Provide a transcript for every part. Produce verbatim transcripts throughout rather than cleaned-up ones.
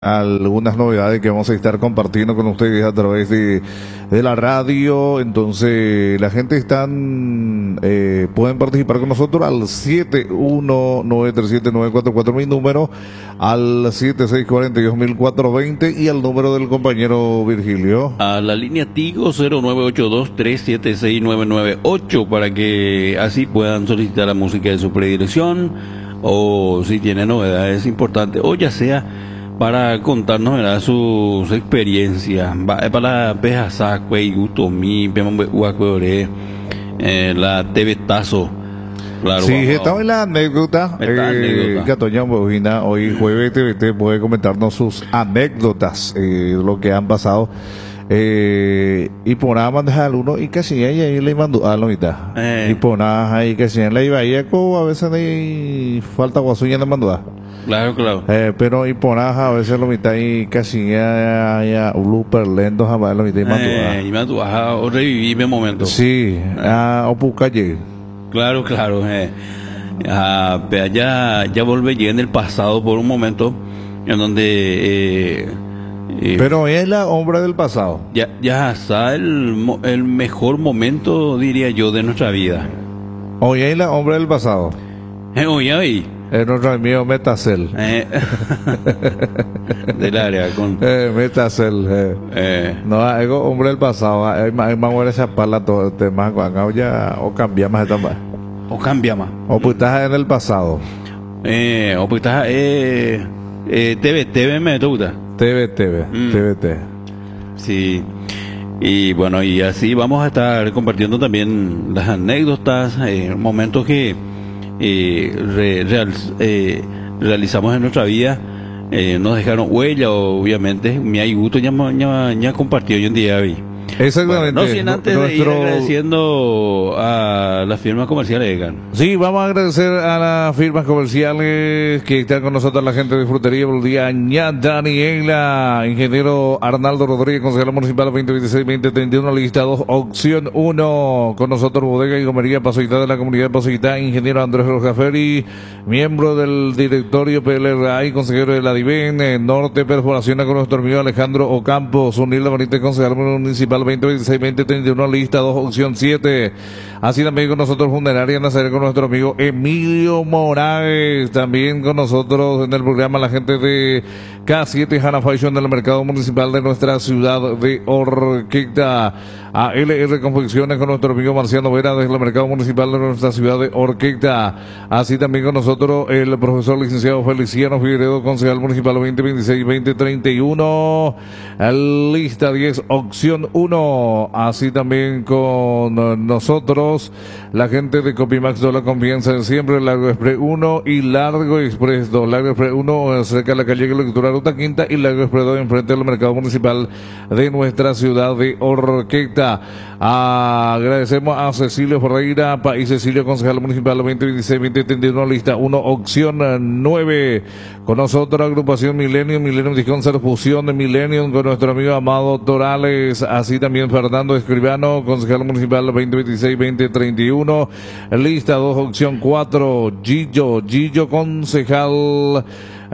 algunas novedades que vamos a estar compartiendo con ustedes a través de, de la radio. Entonces la gente están eh, pueden participar con nosotros al siete uno nueve tres siete nueve cuatro cuatro, mi número, al siete seis cuatro dos mil cuatrocientos veinte y al número del compañero Virgilio a la línea Tigo cero nueve ocho dos tres siete seis nueve nueve ocho, para que así puedan solicitar la música de su predilección, o si tienen novedades importantes, o ya sea para contarnos, ¿verdad?, sus experiencias. Para Pejasaco y Gustomi, Pemambehuacuore, eh, la Tebetazo. Claro, sí, vamos, estamos en la anécdota. Esta eh, anécdota. Catoña Bojina, hoy jueves T V T puede comentarnos sus anécdotas, eh, lo que han pasado. Eh, y por nada mandejar uno y casi ella y le mandó a la mitad. Eh. Y por nada ahí casi en la iba a a veces hay falta guasuña de mandar. Claro, claro. Eh, pero y por nada a veces lo mitad y casi ya ya Luper lento jamás lo mitad y mandó. Eh, y mandó a o revivir el momento. Sí, a o calle. Claro, claro. Eh. Ah, pero ya, ya volví en el pasado por un momento en donde eh, eh, pero es la hombre del pasado. ya, ya está el, mo- el mejor momento, diría yo, de nuestra vida. Hoy es la hombre del pasado. Eh, oye, ahí. Es nuestro amigo Metacel. Eh, del área con Eh, Metacel. Eh. eh, No, es hombre del pasado. Hay más, hay más buena chaparla todo el tema. Cuando ya o cambiamos esta más. o cambia más. O pues estás en el pasado. Eh, o pues está eh, eh, T V, T V me gusta. T V T V. Mm. T V T. Sí. Y bueno, y así vamos a estar compartiendo también las anécdotas, eh, momentos que eh, re- real- eh, realizamos en nuestra vida, eh, nos dejaron huella, obviamente. Mi hay gusto ya, ma- ya, ya compartido hoy en día hoy. Exactamente. No sin antes de ir Nuestro- agradeciendo a las firmas comerciales, Edgar. Sí, vamos a agradecer a las firmas comerciales que están con nosotros, la gente de Frutería Boldiaña, Daniela, ingeniero Arnaldo Rodríguez, consejero municipal veinte veintiséis veinte treinta y uno, lista dos, opción uno, con nosotros Bodega y Gomería Pasoitá de la comunidad de Pasoitá, ingeniero Andrés Rojaferi, miembro del directorio P L R A y consejero de la DIVEN, eh, Norte Perforación con nuestro amigo Alejandro Ocampo, Sunil Benítez, consejero municipal veinte veintiséis veinte treinta y uno, lista dos, opción siete. Así también con nosotros Funeraria Nazaret con nuestro amigo Emilio Morales, también con nosotros en el programa la gente de K siete Hana Fashion del mercado municipal de nuestra ciudad de Orquídea, a L R Confecciones con nuestro amigo Marciano Vera desde el mercado municipal de nuestra ciudad de Orquídea. Así también con nosotros el profesor licenciado Feliciano Figueredo, concejal municipal veinte veintiséis veinte treinta y uno, lista diez, opción uno. Así también con nosotros la gente de Copimax de la confianza en siempre, Largo Express uno y Largo Express dos. Largo Express uno cerca de la calle Electoral Ruta Quinta y Largo Express dos enfrente del mercado municipal de nuestra ciudad de Orquídea. Agradecemos a Cecilio Ferreira y Cecilio, concejal municipal veinte veintiséis veinte treinta y uno, lista uno, opción nueve. Con nosotros agrupación Millennium, Millennium Disconcert Fusión de Millennium con nuestro amigo Amado Torales. Así también Fernando Escribano, concejal municipal veinte veintiséis veinte treinta y uno, lista dos, opción cuatro. Gillo, Gillo concejal,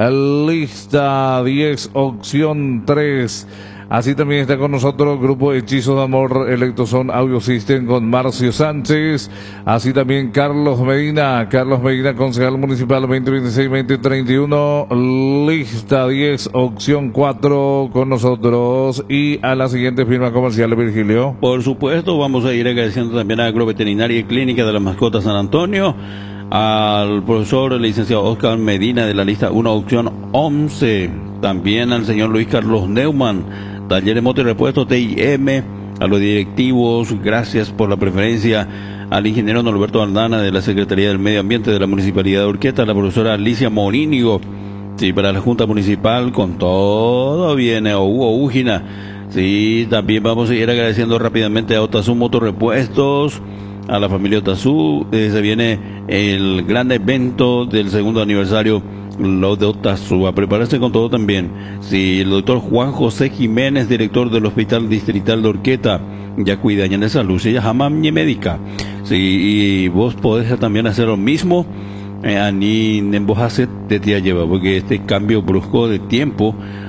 lista diez, opción tres. Así también está con nosotros Grupo Hechizo de Amor Electroson Audio System con Marcio Sánchez. Así también Carlos Medina, Carlos Medina, concejal municipal veinte veintiséis veinte treinta y uno, lista diez, opción cuatro con nosotros. Y a la siguiente firma comercial, Virgilio. Por supuesto, vamos a ir agradeciendo también a Agroveterinaria y Clínica de la Mascota San Antonio, al profesor el licenciado Oscar Medina de la lista uno, opción once, también al señor Luis Carlos Neumann, Talleres Moto y Repuesto T I M, a los directivos, gracias por la preferencia, al ingeniero Norberto Aldana de la Secretaría del Medio Ambiente de la Municipalidad de Orquídea, a la profesora Alicia Morínigo, sí, para la Junta Municipal, con todo viene, o Hugo Úgina, sí, también vamos a ir agradeciendo rápidamente a Otazú Motorrepuestos, a la familia Otazú, eh, se viene el gran evento del segundo aniversario, los de Otazú, a prepararse con todo también. Sí, el doctor Juan José Jiménez, director del Hospital Distrital de Orquídea, ya cuida ya de salud, ya jamás ni médica. Sí, y vos podés también hacer lo mismo, eh, a ni en vos hacer te tía lleva, porque este cambio brusco de tiempo